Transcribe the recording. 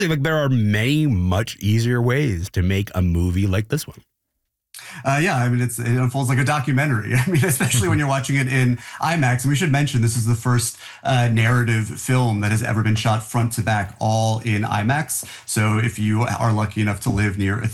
Like there are many much easier ways to make a movie like this one. Yeah, I mean, it unfolds like a documentary. I mean, especially when you're watching it in IMAX. And we should mention this is the first narrative film that has ever been shot front to back, all in IMAX. So if you are lucky enough to live near a